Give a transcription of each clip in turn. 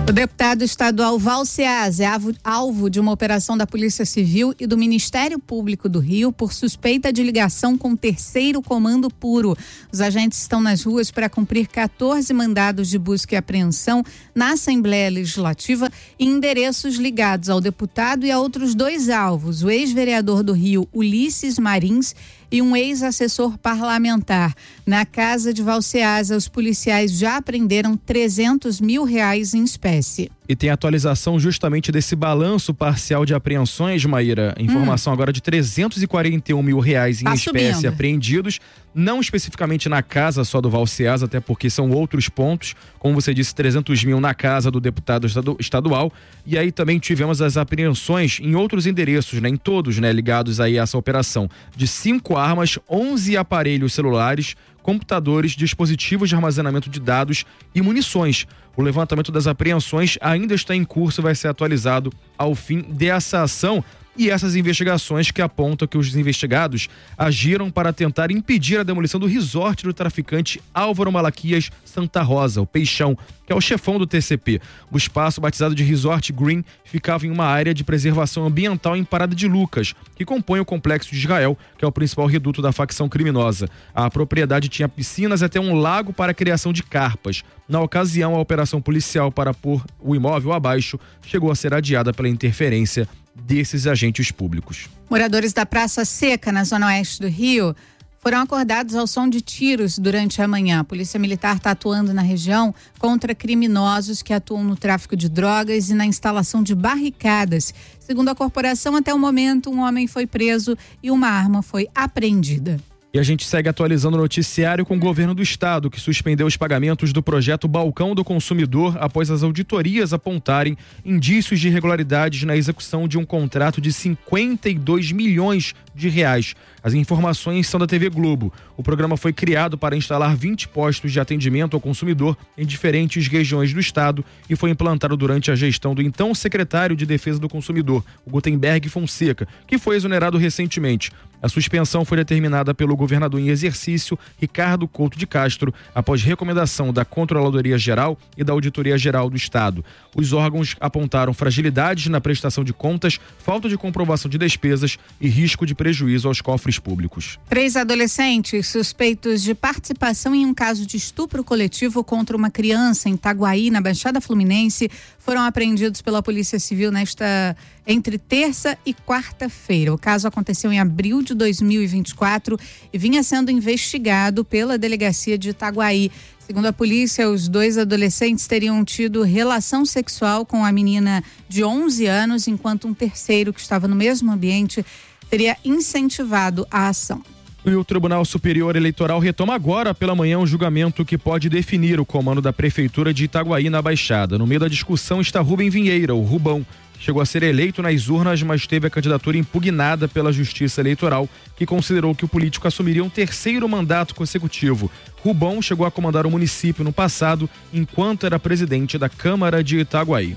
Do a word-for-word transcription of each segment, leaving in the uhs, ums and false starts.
O deputado estadual Valceás é alvo de uma operação da Polícia Civil e do Ministério Público do Rio por suspeita de ligação com o terceiro comando puro. Os agentes estão nas ruas para cumprir quatorze mandados de busca e apreensão na Assembleia Legislativa em endereços ligados ao deputado e a outros dois alvos, o ex-vereador do Rio, Ulisses Marins, e um ex-assessor parlamentar. Na casa de Valceás, os policiais já apreenderam trezentos mil reais em espécie. E tem atualização justamente desse balanço parcial de apreensões, Maíra. Informação hum. agora de trezentos e quarenta e um mil reais em tá espécie subindo. apreendidos, não especificamente na casa só do Valceás, até porque são outros pontos, como você disse, trezentos mil na casa do deputado estadual, e aí também tivemos as apreensões em outros endereços, né, em todos, né, ligados aí a essa operação, de cinco armas, onze aparelhos celulares, computadores, dispositivos de armazenamento de dados e munições. O levantamento das apreensões ainda está em curso e vai ser atualizado ao fim dessa ação. E essas investigações que apontam que os investigados agiram para tentar impedir a demolição do resort do traficante Álvaro Malaquias Santa Rosa, o Peixão, que é o chefão do T C P. O espaço, batizado de Resort Green, ficava em uma área de preservação ambiental em Parada de Lucas, que compõe o Complexo de Israel, que é o principal reduto da facção criminosa. A propriedade tinha piscinas e até um lago para a criação de carpas. Na ocasião, a operação policial para pôr o imóvel abaixo chegou a ser adiada pela interferência desses agentes públicos. Moradores da Praça Seca, na zona oeste do Rio, foram acordados ao som de tiros durante a manhã. A Polícia Militar está atuando na região contra criminosos que atuam no tráfico de drogas e na instalação de barricadas. Segundo a corporação, até o momento, um homem foi preso e uma arma foi apreendida. E a gente segue atualizando o noticiário com o governo do estado, que suspendeu os pagamentos do projeto Balcão do Consumidor após as auditorias apontarem indícios de irregularidades na execução de um contrato de cinquenta e dois milhões de reais. As informações são da T V Globo. O programa foi criado para instalar vinte postos de atendimento ao consumidor em diferentes regiões do estado e foi implantado durante a gestão do então secretário de Defesa do Consumidor, o Gutenberg Fonseca, que foi exonerado recentemente. A suspensão foi determinada pelo governador em exercício, Ricardo Couto de Castro, após recomendação da Controladoria Geral e da Auditoria Geral do Estado. Os órgãos apontaram fragilidades na prestação de contas, falta de comprovação de despesas e risco de prejuízo aos cofres públicos. Três adolescentes suspeitos de participação em um caso de estupro coletivo contra uma criança em Itaguaí, na Baixada Fluminense, foram apreendidos pela Polícia Civil nesta entre terça e quarta-feira. O caso aconteceu em abril de dois mil e vinte e quatro e vinha sendo investigado pela Delegacia de Itaguaí. Segundo a polícia, os dois adolescentes teriam tido relação sexual com a menina de onze anos, enquanto um terceiro que estava no mesmo ambiente teria incentivado a ação. E o Tribunal Superior Eleitoral retoma agora pela manhã um julgamento que pode definir o comando da Prefeitura de Itaguaí na Baixada. No meio da discussão está Rubem Vinheira, o Rubão. Chegou a ser eleito nas urnas, mas teve a candidatura impugnada pela Justiça Eleitoral, que considerou que o político assumiria um terceiro mandato consecutivo. Rubão chegou a comandar o município no passado, enquanto era presidente da Câmara de Itaguaí.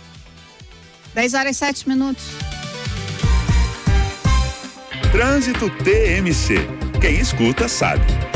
dez horas e sete minutos. Trânsito T M C. Quem escuta sabe.